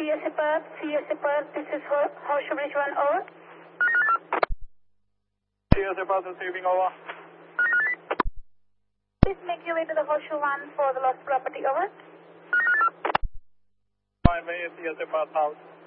CSA Perth, this is Horseshoe Bridge 1, over. CSA Perth receiving, over. Please make your way to the Horseshoe 1 for the lost property, over. My way, CSA Perth out.